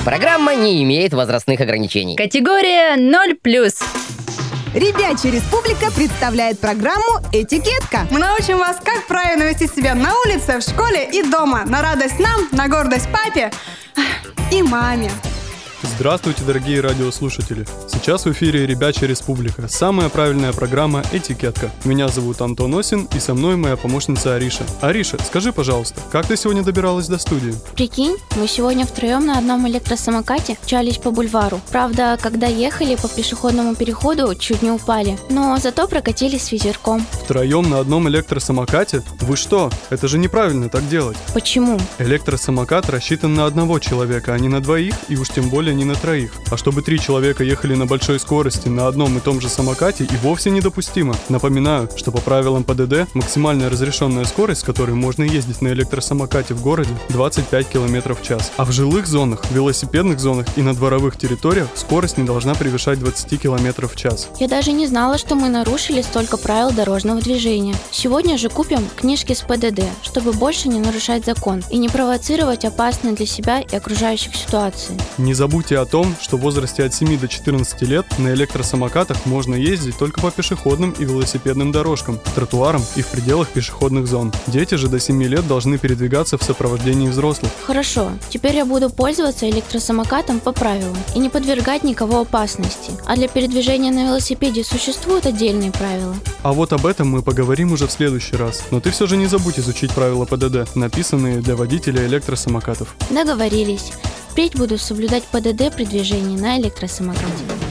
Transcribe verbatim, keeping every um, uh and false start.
Программа не имеет возрастных ограничений. Категория ноль плюс. Ребячья Республика представляет программу «Этикетка». Мы научим вас, как правильно вести себя на улице, в школе и дома. На радость нам, на гордость папе и маме. Здравствуйте, дорогие радиослушатели! Сейчас в эфире «Ребячья Республика», самая правильная программа «Этикетка». Меня зовут Антон Осин, и со мной моя помощница Ариша. Ариша, скажи, пожалуйста, как ты сегодня добиралась до студии? Прикинь, мы сегодня втроем на одном электросамокате мчались по бульвару. Правда, когда ехали по пешеходному переходу, чуть не упали, но зато прокатились с ветерком. Втроем на одном электросамокате? Вы что? Это же неправильно так делать. Почему? Электросамокат рассчитан на одного человека, а не на двоих, и уж тем более не на троих. А чтобы три человека ехали на большой скорости на одном и том же самокате, и вовсе недопустимо. Напоминаю, что по правилам ПДД максимальная разрешенная скорость, с которой можно ездить на электросамокате в городе, двадцать пять километров в час. А в жилых зонах, велосипедных зонах и на дворовых территориях скорость не должна превышать двадцать километров в час. Я даже не знала, что мы нарушили столько правил дорожного движения. Сегодня же купим книжки с ПДД, чтобы больше не нарушать закон и не провоцировать опасные для себя и окружающих ситуации. Не забудьте о том, что в возрасте от семи до четырнадцати лет на электросамокатах можно ездить только по пешеходным и велосипедным дорожкам, тротуарам и в пределах пешеходных зон. Дети же до семи лет должны передвигаться в сопровождении взрослых. Хорошо, теперь я буду пользоваться электросамокатом по правилам и не подвергать никого опасности. А для передвижения на велосипеде существуют отдельные правила? А вот об этом мы поговорим уже в следующий раз. Но ты все же не забудь изучить правила ПДД, написанные для водителей электросамокатов. Договорились. Впредь буду соблюдать ПДД при движении на электросамокате.